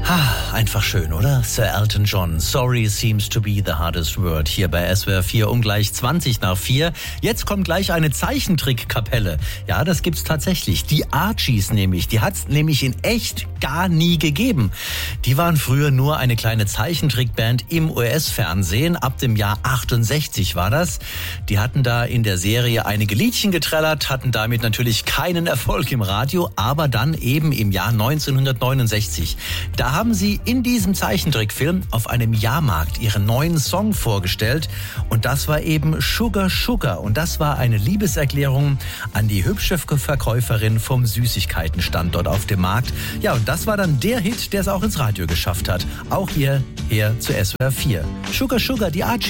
Einfach schön, oder? Sir Elton John, Sorry seems to be the hardest word. Hier bei SWR 4 gleich 20 nach 4. Jetzt kommt gleich eine Zeichentrickkapelle. Ja, das gibt's tatsächlich. Die Archies nämlich. Die hat's nämlich in echt gar nie gegeben. Die waren früher nur eine kleine Zeichentrickband im US-Fernsehen. Ab dem Jahr 68 war das. Die hatten da in der Serie einige Liedchen getrellert, hatten damit natürlich keinen Erfolg im Radio, aber dann eben im Jahr 1969. Da haben sie in diesem Zeichentrickfilm auf einem Jahrmarkt ihren neuen Song vorgestellt und das war eben Sugar Sugar und das war eine Liebeserklärung an die hübsche Verkäuferin vom Süßigkeitenstandort auf dem Markt. Ja, und das war dann der Hit, der es auch ins Radio geschafft hat. Auch hierher zu SWR 4. Sugar Sugar, die Archies.